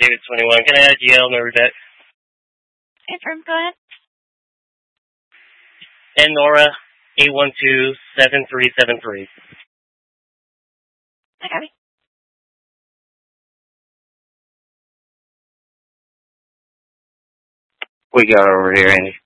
David 21. Can I add GL number that? Confirm, go ahead. And Nora 812-7373. I copy. We got over here, Andy.